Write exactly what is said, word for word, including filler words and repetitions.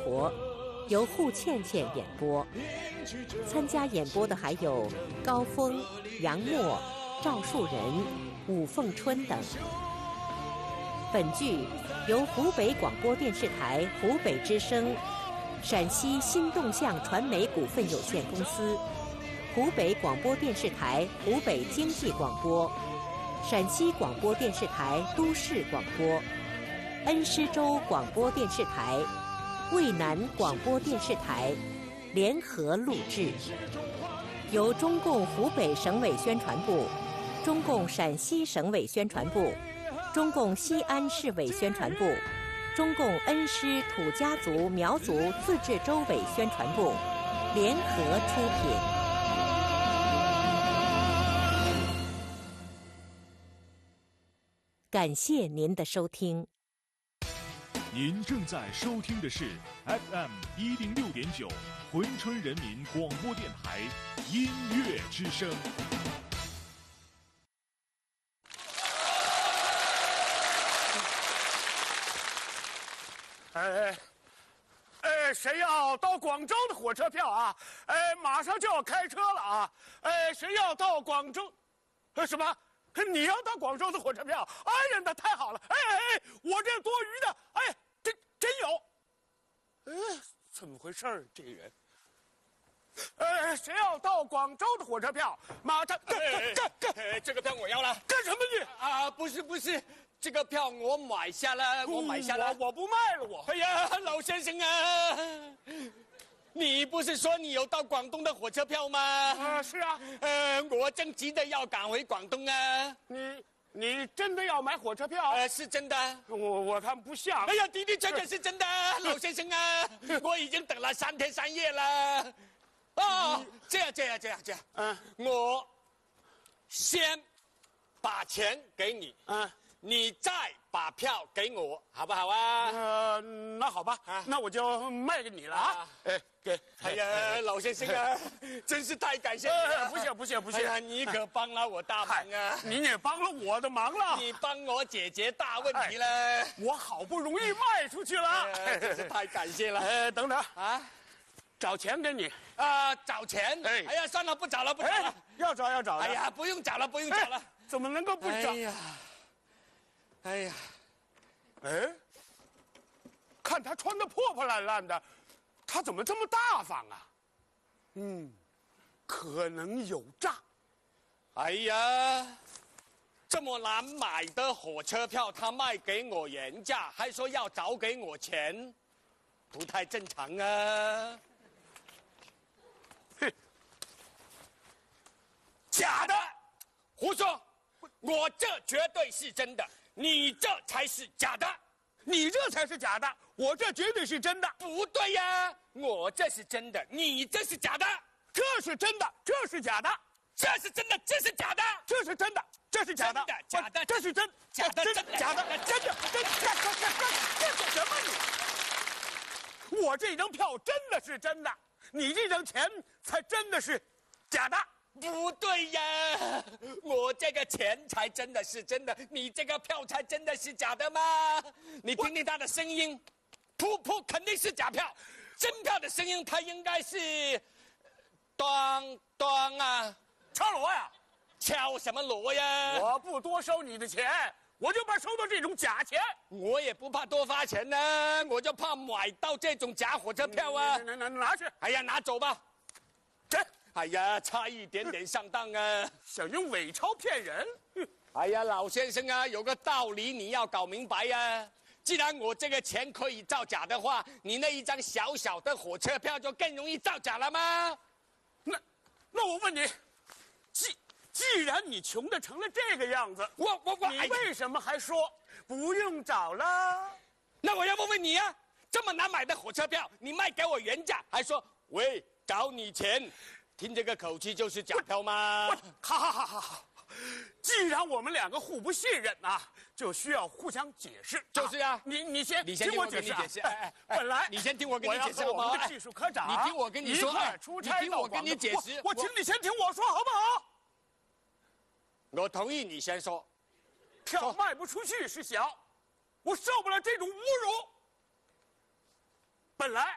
活》，由户倩倩演播。参加演播的还有高峰、杨默、赵树人、武凤春等。本剧由湖北广播电视台湖北之声、陕西新动向传媒股份有限公司、湖北广播电视台湖北经济广播、陕西广播电视台都市广播、恩施州广播电视台、渭南广播电视台联合录制，由中共湖北省委宣传部、中共陕西省委宣传部、中共西安市委宣传部、中共恩施土家族苗族自治州委宣传部联合出品。感谢您的收听。 您正在收听的是 F M 一零六点九珲春人民广播电台音乐之声。 哎，哎，谁要到广州的火车票啊？哎，马上就要开车了啊！哎，谁要到广州？呃，什么？你要到广州的火车票？哎呀，那太好了！哎哎哎，我这多余的，哎，真真有。哎，怎么回事儿？这人。呃，谁要到广州的火车票？马上干干干干！ 这个票我要了。 干什么你？ 啊，不是不是。这个票我买下了，我买下了， 我我不卖了我。 哎呀，老先生啊，你不是说你有到广东的火车票吗？ 啊，是啊。 呃，我正急着要赶回广东啊。 你你真的要买火车票？ 呃，是真的。 我我看不像。 哎呀，的的确确是真的，老先生啊，我已经等了三天三夜了。哦，这样这样这样这样，嗯，我先把钱给你，嗯。你再把票给我，好不好啊？ 呃，那好吧，啊、那我就卖给你了啊！哎，给！ 哎呀，老先生啊，真是太感谢你了！ 呃、不谢不谢不谢！ 哎呀，你可帮了我大忙啊！ 您也帮了我的忙了， 你帮我解决大问题了。 哎、我好不容易卖出去了， 哎、真是太感谢了。 哎，等等啊，找钱给你啊，找钱！哎，哎呀，算了，不找了，不找了。哎、 要找要找的。 哎呀，不用找了，不用找了。哎、 怎么能够不找？ 哎呀！哎呀， 哎，看他穿的破破烂烂的，他怎么这么大方啊？嗯，可能有诈。 哎呀，这么难买的火车票，他卖给我原价，还说要找给我钱，不太正常啊！ 哼， 假的，胡说！我这绝对是真的。你这才是假的， 你这才是假的，我这绝对是真的。 不对呀，我这是真的，你这是假的。 这是真的，这是假的， 这是真的，这是假的， 这是真的，这是假的， 假的， 这是真， 假的， 真的，假的，真的，真的，干干干干，干干什么你？我这张票真的是真的，你这张钱才真的是假的。 不对呀，我这个钱才真的是真的，你这个票才真的是假的吗？你听听他的声音，噗噗肯定是假票，真票的声音它应该是，当当啊， 敲锣呀， 敲什么锣呀？ 我不多收你的钱，我就怕收到这种假钱。 我也不怕多发钱呢，我就怕买到这种假火车票啊！ 拿拿拿去！ 哎呀，拿走吧， 这。 哎呀，差一点点上当啊！ 想用伪钞骗人？ 哎呀，老先生啊，有个道理你要搞明白呀、啊。既然我这个钱可以造假的话，你那一张小小的火车票就更容易造假了吗？ 那，那我问你，既既然你穷的成了这个样子， 我我我， 你为什么还说不用找了？ 那我要问问你啊，这么难买的火车票，你卖给我原价，还说喂找你钱？听这个口气就是假票吗？ 好好好好好，既然我们两个互不信任啊，就需要互相解释。 就是啊， 你你先， 你先听我解释、啊。 解释。哎哎， 本来你先听我跟你解释好不好？我们的技术科长， 你听我跟你说， 出差你听我跟你解释。 我, 我请你先听我说好不好？ 我同意你先说。 票卖不出去是小，我受不了这种侮辱。本来